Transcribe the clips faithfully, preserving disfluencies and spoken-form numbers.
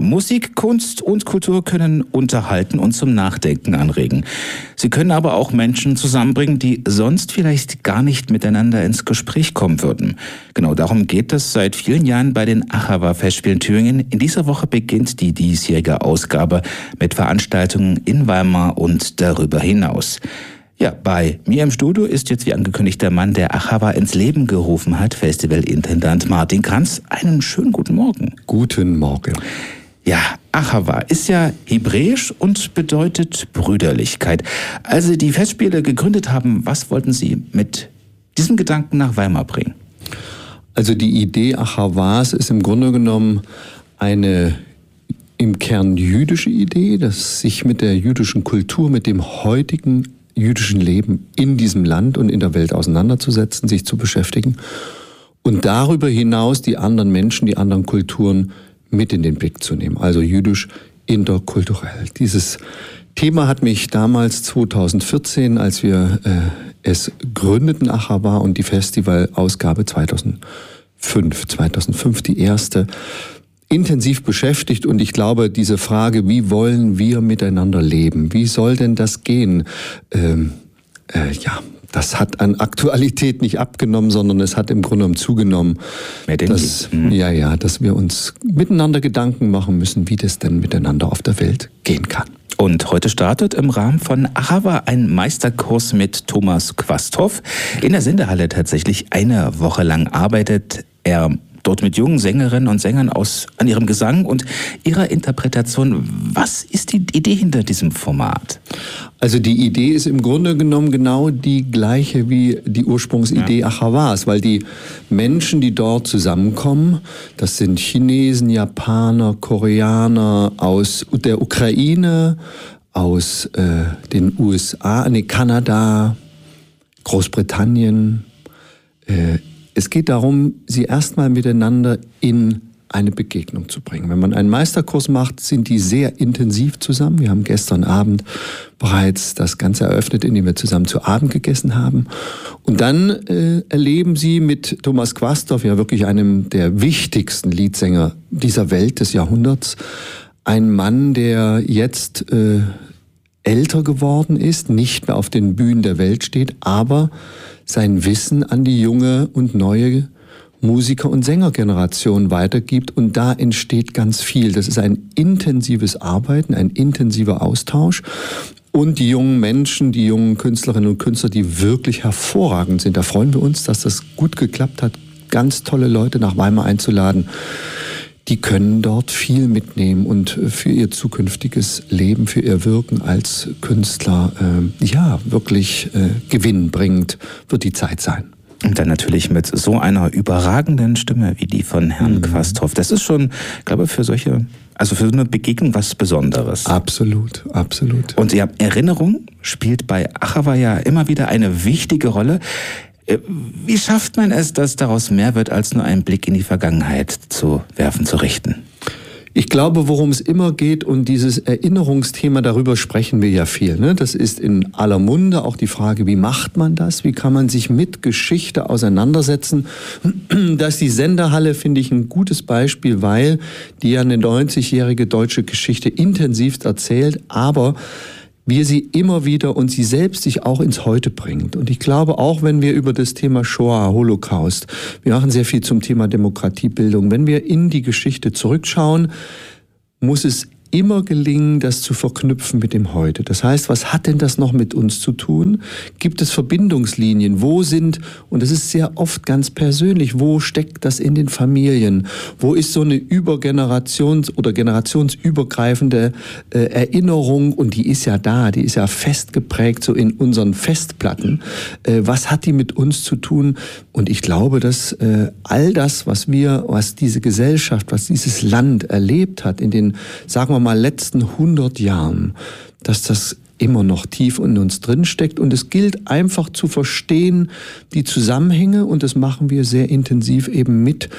Musik, Kunst und Kultur können unterhalten und zum Nachdenken anregen. Sie können aber auch Menschen zusammenbringen, die sonst vielleicht gar nicht miteinander ins Gespräch kommen würden. Genau darum geht es seit vielen Jahren bei den Achawa-Festspielen Thüringen. In dieser Woche beginnt die diesjährige Ausgabe mit Veranstaltungen in Weimar und darüber hinaus. Ja, bei mir im Studio ist jetzt wie angekündigt der Mann, der Achawa ins Leben gerufen hat, Festivalintendant Martin Kranz. Einen schönen guten Morgen. Guten Morgen. Ja, Achawa ist ja hebräisch und bedeutet Brüderlichkeit. Als Sie die Festspiele gegründet haben, was wollten Sie mit diesem Gedanken nach Weimar bringen? Also die Idee Achawas ist im Grunde genommen eine im Kern jüdische Idee, dass sich mit der jüdischen Kultur, mit dem heutigen jüdischen Leben in diesem Land und in der Welt auseinanderzusetzen, sich zu beschäftigen und darüber hinaus die anderen Menschen, die anderen Kulturen mit in den Blick zu nehmen, also jüdisch interkulturell. Dieses Thema hat mich damals zweitausendvierzehn, als wir äh, es gründeten, Achawa, und die Festivalausgabe zweitausendfünf, zweitausendfünf die erste, intensiv beschäftigt, und ich glaube, diese Frage, wie wollen wir miteinander leben, wie soll denn das gehen, ähm, äh, ja, das hat an Aktualität nicht abgenommen, sondern es hat im Grunde genommen zugenommen, dass, mhm. ja, ja, dass wir uns miteinander Gedanken machen müssen, wie das denn miteinander auf der Welt gehen kann. Und heute startet im Rahmen von Achawa ein Meisterkurs mit Thomas Quasthoff. In der Sendehalle tatsächlich eine Woche lang arbeitet er dort mit jungen Sängerinnen und Sängern aus an ihrem Gesang und ihrer Interpretation. Was ist die Idee hinter diesem Format? Also die Idee ist im Grunde genommen genau die gleiche wie die Ursprungsidee ja. Achawas, weil die Menschen, die dort zusammenkommen, das sind Chinesen, Japaner, Koreaner aus der Ukraine, aus äh, den U S A, nee, Kanada, Großbritannien. Äh, Es geht darum, sie erstmal miteinander in eine Begegnung zu bringen. Wenn man einen Meisterkurs macht, sind die sehr intensiv zusammen. Wir haben gestern Abend bereits das Ganze eröffnet, indem wir zusammen zu Abend gegessen haben. Und dann äh, erleben sie mit Thomas Quasthoff, ja wirklich einem der wichtigsten Liedsänger dieser Welt des Jahrhunderts, einen Mann, der jetzt äh, älter geworden ist, nicht mehr auf den Bühnen der Welt steht, aber sein Wissen an die junge und neue Musiker- und Sängergeneration weitergibt. Und da entsteht ganz viel. Das ist ein intensives Arbeiten, ein intensiver Austausch. Und die jungen Menschen, die jungen Künstlerinnen und Künstler, die wirklich hervorragend sind. Da freuen wir uns, dass das gut geklappt hat, ganz tolle Leute nach Weimar einzuladen. Die können dort viel mitnehmen und für ihr zukünftiges Leben, für ihr Wirken als Künstler, äh, ja, wirklich äh, gewinnbringend wird die Zeit sein. Und dann natürlich mit so einer überragenden Stimme wie die von Herrn mhm. Quasthoff. Das ist schon, glaube ich, für solche, also für so eine Begegnung was Besonderes. Absolut, absolut. Und ja, Erinnerung spielt bei Achawa ja immer wieder eine wichtige Rolle. Wie schafft man es, dass daraus mehr wird, als nur einen Blick in die Vergangenheit zu werfen, zu richten? Ich glaube, worum es immer geht, und dieses Erinnerungsthema, darüber sprechen wir ja viel, ne? Das ist in aller Munde auch die Frage, wie macht man das? Wie kann man sich mit Geschichte auseinandersetzen? Dass die Sendehalle, finde ich, ein gutes Beispiel, weil die ja eine neunzigjährige deutsche Geschichte intensivst erzählt, aber wie sie immer wieder und sie selbst sich auch ins Heute bringt. Und ich glaube, auch wenn wir über das Thema Shoah, Holocaust, wir machen sehr viel zum Thema Demokratiebildung, wenn wir in die Geschichte zurückschauen, muss es immer gelingen, das zu verknüpfen mit dem Heute. Das heißt, was hat denn das noch mit uns zu tun? Gibt es Verbindungslinien? Wo sind, und das ist sehr oft ganz persönlich, wo steckt das in den Familien? Wo ist so eine übergenerations- oder generationsübergreifende äh, Erinnerung? Und die ist ja da, die ist ja fest geprägt, so in unseren Festplatten. Äh, was hat die mit uns zu tun? Und ich glaube, dass äh, all das, was wir, was diese Gesellschaft, was dieses Land erlebt hat in den, sagen wir mal, mal letzten hundert Jahren, dass das immer noch tief in uns drinsteckt, und es gilt einfach zu verstehen die Zusammenhänge, und das machen wir sehr intensiv eben mit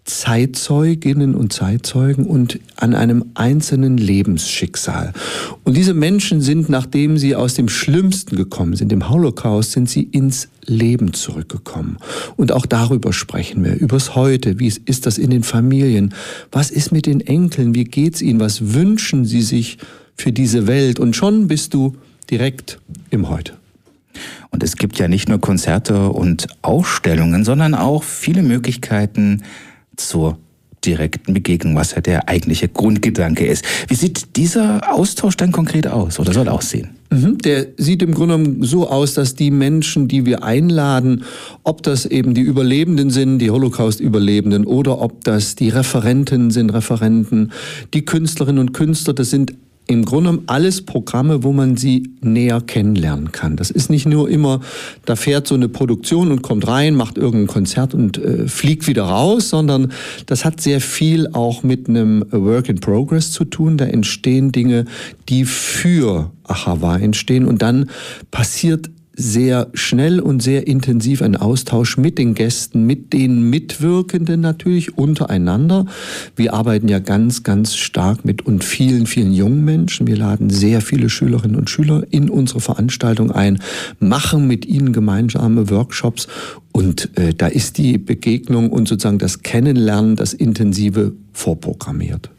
Zeitzeuginnen und Zeitzeugen und an einem einzelnen Lebensschicksal. Und diese Menschen sind, nachdem sie aus dem Schlimmsten gekommen sind, dem Holocaust, sind sie ins Leben zurückgekommen. Und auch darüber sprechen wir, übers Heute. Wie ist das in den Familien? Was ist mit den Enkeln? Wie geht's ihnen? Was wünschen sie sich für diese Welt? Und schon bist du direkt im Heute. Und es gibt ja nicht nur Konzerte und Ausstellungen, sondern auch viele Möglichkeiten zur direkten Begegnung, was ja der eigentliche Grundgedanke ist. Wie sieht dieser Austausch dann konkret aus oder soll aussehen? Mhm, der sieht im Grunde genommen so aus, dass die Menschen, die wir einladen, ob das eben die Überlebenden sind, die Holocaust-Überlebenden, oder ob das die Referenten sind, Referenten, die Künstlerinnen und Künstler, das sind im Grunde genommen alles Programme, wo man sie näher kennenlernen kann. Das ist nicht nur immer, da fährt so eine Produktion und kommt rein, macht irgendein Konzert und äh, fliegt wieder raus, sondern das hat sehr viel auch mit einem Work in Progress zu tun. Da entstehen Dinge, die für Ahava entstehen, und dann passiert sehr schnell und sehr intensiv ein Austausch mit den Gästen, mit den Mitwirkenden natürlich untereinander. Wir arbeiten ja ganz, ganz stark mit und vielen, vielen jungen Menschen. Wir laden sehr viele Schülerinnen und Schüler in unsere Veranstaltung ein, machen mit ihnen gemeinsame Workshops, und äh, da ist die Begegnung und sozusagen das Kennenlernen, das Intensive vorprogrammiert.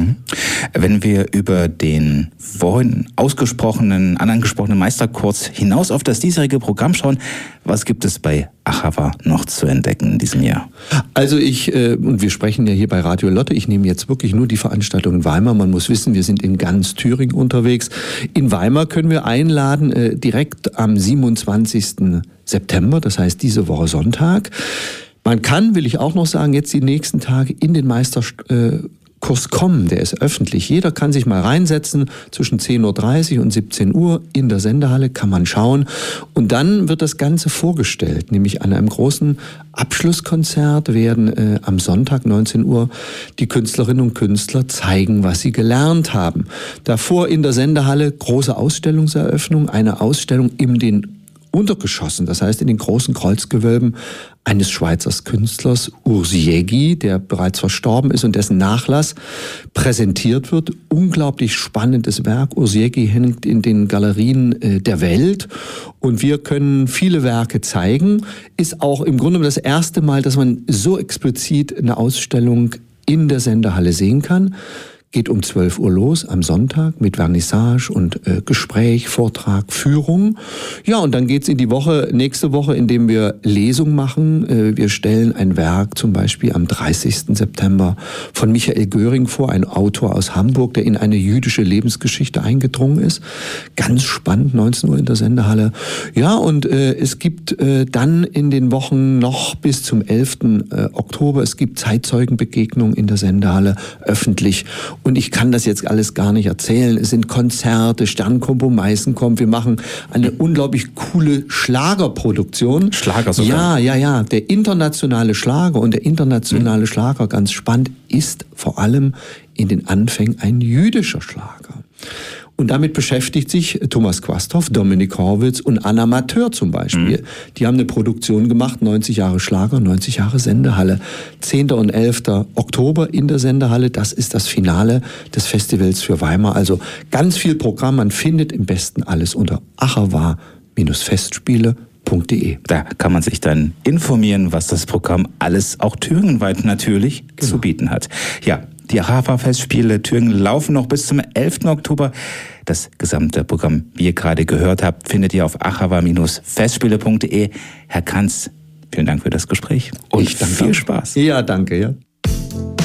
Wenn wir über den vorhin ausgesprochenen, angesprochenen Meisterkurs hinaus auf das diesjährige Programm schauen, was gibt es bei Ahava noch zu entdecken in diesem Jahr? Also ich, äh, und wir sprechen ja hier bei Radio Lotte, ich nehme jetzt wirklich nur die Veranstaltung in Weimar. Man muss wissen, wir sind in ganz Thüringen unterwegs. In Weimar können wir einladen, äh, direkt am siebenundzwanzigsten September, das heißt diese Woche Sonntag. Man kann, will ich auch noch sagen, jetzt die nächsten Tage in den Meisterkurs äh, Kurs kommen, der ist öffentlich. Jeder kann sich mal reinsetzen, zwischen zehn Uhr dreißig und siebzehn Uhr in der Sendehalle kann man schauen. Und dann wird das Ganze vorgestellt, nämlich an einem großen Abschlusskonzert werden äh, am Sonntag neunzehn Uhr die Künstlerinnen und Künstler zeigen, was sie gelernt haben. Davor in der Sendehalle große Ausstellungseröffnung, eine Ausstellung in den Untergeschossen, das heißt in den großen Kreuzgewölben eines Schweizer Künstlers, Urs Jägi, der bereits verstorben ist und dessen Nachlass präsentiert wird. Unglaublich spannendes Werk. Urs Jägi hängt in den Galerien äh, der Welt, und wir können viele Werke zeigen. Ist auch im Grunde das erste Mal, dass man so explizit eine Ausstellung in der Sendehalle sehen kann. Geht um zwölf Uhr los am Sonntag mit Vernissage und äh, Gespräch, Vortrag, Führung. Ja, und dann geht's in die Woche, nächste Woche, indem wir Lesung machen. Äh, wir stellen ein Werk zum Beispiel am dreißigsten September von Michael Göring vor, ein Autor aus Hamburg, der in eine jüdische Lebensgeschichte eingedrungen ist. Ganz spannend, neunzehn Uhr in der Sendehalle. Ja, und äh, es gibt äh, dann in den Wochen noch bis zum elften Oktober, es gibt Zeitzeugenbegegnungen in der Sendehalle, öffentlich. Und ich kann das jetzt alles gar nicht erzählen. Es sind Konzerte, Sternkombo Meißen kommt. Wir machen eine unglaublich coole Schlagerproduktion. Schlager sogar? Ja, ja, ja. Der internationale Schlager, und der internationale mhm. Schlager, ganz spannend, ist vor allem in den Anfängen ein jüdischer Schlager. Und damit beschäftigt sich Thomas Quasthoff, Dominik Horwitz und Anna Mateur zum Beispiel. Mhm. Die haben eine Produktion gemacht, neunzig Jahre Schlager, neunzig Jahre Sendehalle. zehnten und elften Oktober in der Sendehalle, das ist das Finale des Festivals für Weimar. Also ganz viel Programm, man findet im besten alles unter ahava Festspiele punkt de. Da kann man sich dann informieren, was das Programm alles, auch thüringenweit natürlich, genau. zu bieten hat. Ja, die Ahava-Festspiele Thüringen laufen noch bis zum elften Oktober. Das gesamte Programm, wie ihr gerade gehört habt, findet ihr auf ahava Festspiele punkt de. Herr Kranz, vielen Dank für das Gespräch und ich danke viel Spaß. Ja, danke. Ja.